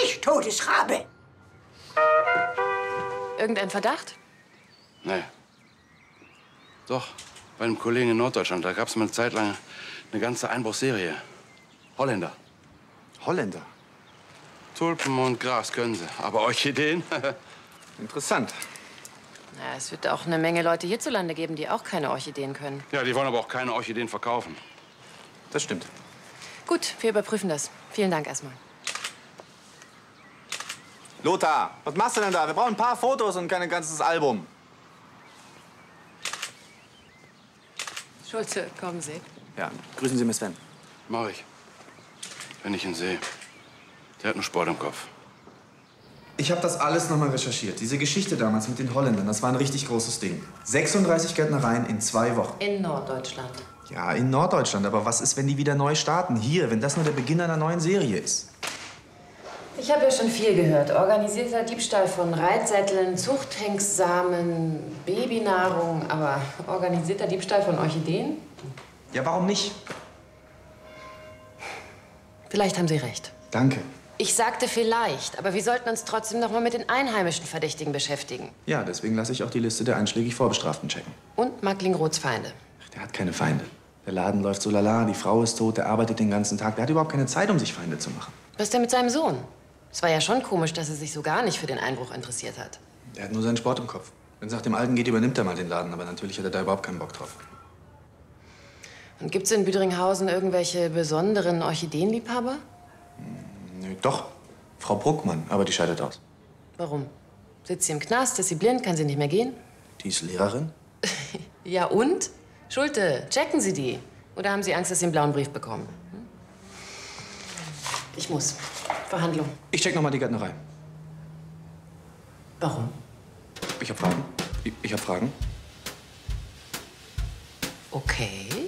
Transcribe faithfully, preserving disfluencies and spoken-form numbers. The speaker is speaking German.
Ich, Todesrabe. Irgendein Verdacht? Nee. Doch, bei einem Kollegen in Norddeutschland, da gab es mal eine Zeit lang eine ganze Einbruchsserie. Holländer. Holländer? Tulpen und Gras können sie, aber Orchideen? Interessant. Na, es wird auch eine Menge Leute hierzulande geben, die auch keine Orchideen können. Ja, die wollen aber auch keine Orchideen verkaufen. Das stimmt. Gut, wir überprüfen das. Vielen Dank erstmal. Lothar, was machst du denn da? Wir brauchen ein paar Fotos und kein ganzes Album. Schulze, kommen Sie. Ja, grüßen Sie Miss Sven. Mach ich. Wenn ich ihn sehe. Der hat nur Sport im Kopf. Ich habe das alles noch mal recherchiert. Diese Geschichte damals mit den Holländern, das war ein richtig großes Ding. sechsunddreißig Gärtnereien in zwei Wochen. In Norddeutschland. Ja, in Norddeutschland. Aber was ist, wenn die wieder neu starten? Hier, wenn das nur der Beginn einer neuen Serie ist. Ich habe ja schon viel gehört. Organisierter Diebstahl von Reitsätteln, Zuchthengstsamen, Babynahrung. Aber organisierter Diebstahl von Orchideen? Ja, warum nicht? Vielleicht haben Sie recht. Danke. Ich sagte vielleicht, aber wir sollten uns trotzdem noch mal mit den einheimischen Verdächtigen beschäftigen. Ja, deswegen lasse ich auch die Liste der einschlägig Vorbestraften checken. Und Macklingroths Feinde. Ach, der hat keine Feinde. Der Laden läuft so lala, die Frau ist tot, der arbeitet den ganzen Tag. Der hat überhaupt keine Zeit, um sich Feinde zu machen. Was ist denn mit seinem Sohn? Es war ja schon komisch, dass er sich so gar nicht für den Einbruch interessiert hat. Der hat nur seinen Sport im Kopf. Wenn es nach dem Alten geht, übernimmt er mal den Laden. Aber natürlich hat er da überhaupt keinen Bock drauf. Und gibt's in Büdringhausen irgendwelche besonderen Orchideenliebhaber? Nö, doch. Frau Bruckmann, aber die scheidet aus. Warum? Sitzt sie im Knast? Ist sie blind? Kann sie nicht mehr gehen? Die ist Lehrerin? Ja und? Schulte, checken Sie die. Oder haben Sie Angst, dass Sie einen blauen Brief bekommen? Hm? Ich muss. Verhandlung. Ich check noch mal die Gärtnerei. Warum? Ich hab Fragen. Ich, ich hab Fragen. Okay.